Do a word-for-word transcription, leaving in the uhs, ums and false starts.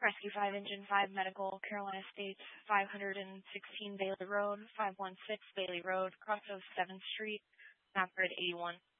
Rescue five, Engine five, Medical, Carolina States, five hundred sixteen Bailey Road, five one six Bailey Road, cross of seventh Street, map grid eighty-one.